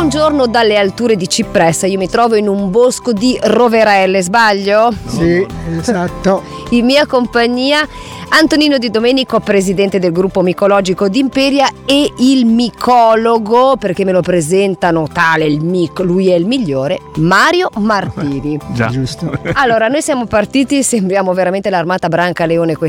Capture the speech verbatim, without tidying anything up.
Buongiorno dalle alture di Cipressa, io mi trovo in un bosco di roverelle, sbaglio? Sì, esatto. In mia compagnia Antonino Di Domenico, presidente del gruppo micologico di Imperia, e il micologo, perché me lo presentano tale, il mic, lui è il migliore, Mario Martini. Già. Giusto. Allora, noi siamo partiti, sembriamo veramente l'armata Brancaleone